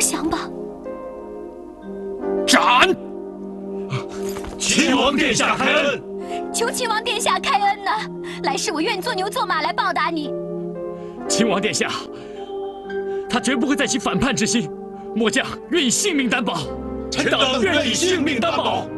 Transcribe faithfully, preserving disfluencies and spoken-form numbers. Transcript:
降吧！ 斩！秦王殿下开恩！ 求秦王殿下开恩呐！来世我愿做牛做马来报答你。 秦王殿下，他绝不会再起反叛之心，末将愿以性命担保。 臣等愿以性命担保。